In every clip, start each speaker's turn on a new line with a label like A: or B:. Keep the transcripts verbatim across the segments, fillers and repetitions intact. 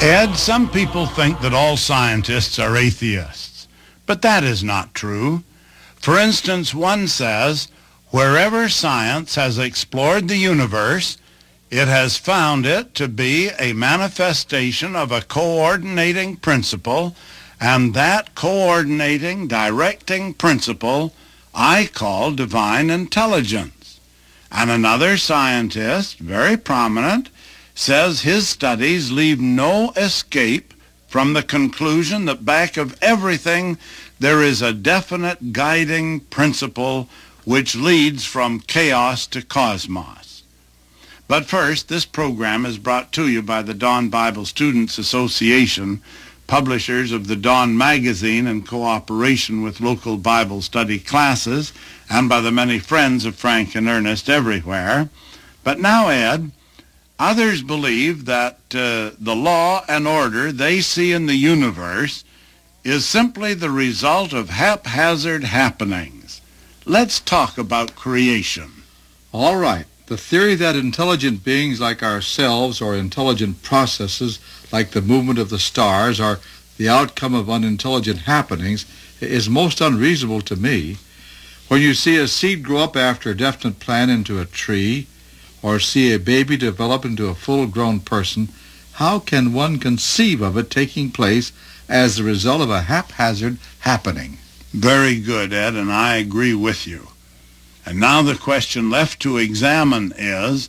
A: Ed, some people think that all scientists are atheists, but that is not true. For instance, one says, wherever science has explored the universe, it has found it to be a manifestation of a coordinating principle, and that coordinating, directing principle I call divine intelligence. And another scientist, very prominent, says his studies leave no escape from the conclusion that back of everything there is a definite guiding principle which leads from chaos to cosmos. But first, this program is brought to you by the Dawn Bible Students Association, publishers of the Dawn magazine in cooperation with local Bible study classes, and by the many friends of Frank and Ernest everywhere. But now, Ed, others believe that uh, the law and order they see in the universe is simply the result of haphazard happenings. Let's talk about creation.
B: All right. The theory that intelligent beings like ourselves or intelligent processes like the movement of the stars are the outcome of unintelligent happenings is most unreasonable to me. When you see a seed grow up after a definite plan into a tree, or see a baby develop into a full-grown person, how can one conceive of it taking place as the result of a haphazard happening?
A: Very good, Ed, and I agree with you. And now the question left to examine is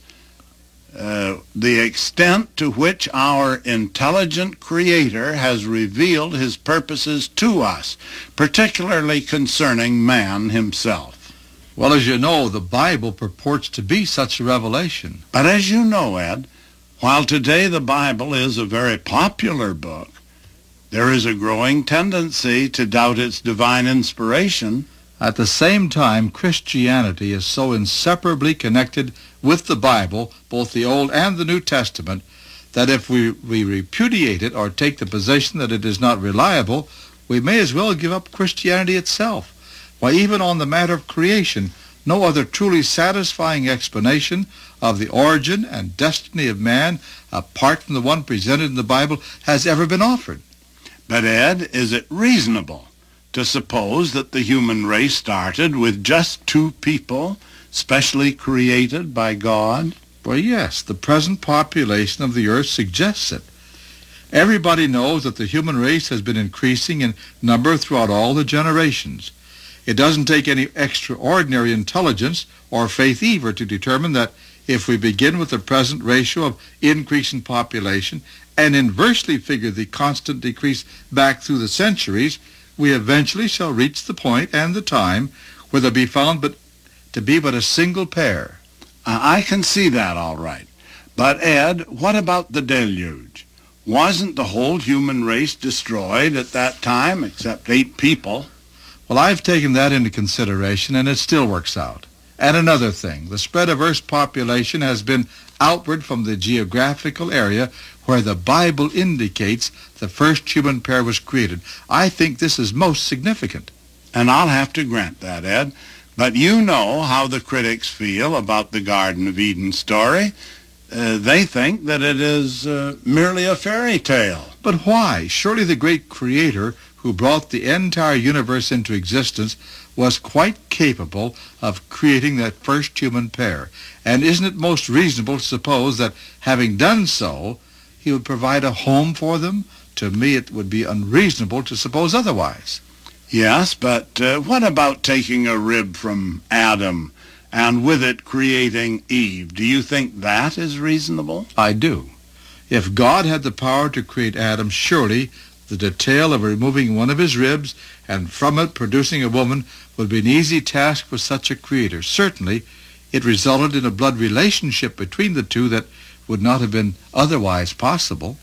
A: uh, the extent to which our intelligent Creator has revealed his purposes to us, particularly concerning man himself.
B: Well, as you know, the Bible purports to be such a revelation.
A: But as you know, Ed, while today the Bible is a very popular book, there is a growing tendency to doubt its divine inspiration.
B: At the same time, Christianity is so inseparably connected with the Bible, both the Old and the New Testament, that if we, we repudiate it or take the position that it is not reliable, we may as well give up Christianity itself. Why, even on the matter of creation, no other truly satisfying explanation of the origin and destiny of man, apart from the one presented in the Bible, has ever been offered.
A: But, Ed, is it reasonable to suppose that the human race started with just two people, specially created by God?
B: Well, yes, the present population of the earth suggests it. Everybody knows that the human race has been increasing in number throughout all the generations. It doesn't take any extraordinary intelligence or faith either to determine that if we begin with the present ratio of increase in population and inversely figure the constant decrease back through the centuries, we eventually shall reach the point and the time where there be found but to be but a single pair.
A: Uh, I can see that all right. But, Ed, what about the deluge? Wasn't the whole human race destroyed at that time, except eight people?
B: Well, I've taken that into consideration, and it still works out. And another thing, the spread of Earth's population has been outward from the geographical area where the Bible indicates the first human pair was created. I think this is most significant.
A: And I'll have to grant that, Ed. But you know how the critics feel about the Garden of Eden story. Uh, they think that it is uh, merely a fairy tale.
B: But why? Surely the great Creator who brought the entire universe into existence was quite capable of creating that first human pair. And isn't it most reasonable to suppose that, having done so, he would provide a home for them? To me, it would be unreasonable to suppose otherwise.
A: Yes, but uh, what about taking a rib from Adam and with it creating Eve? Do you think that is reasonable?
B: I do. If God had the power to create Adam, surely the detail of removing one of his ribs and from it producing a woman would be an easy task for such a creator. Certainly, it resulted in a blood relationship between the two that would not have been otherwise possible.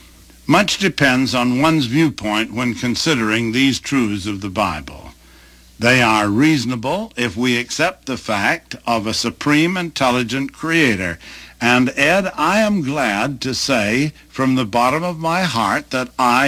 A: Much depends on one's viewpoint when considering these truths of the Bible. They are reasonable if we accept the fact of a supreme intelligent creator. And, Ed, I am glad to say from the bottom of my heart that I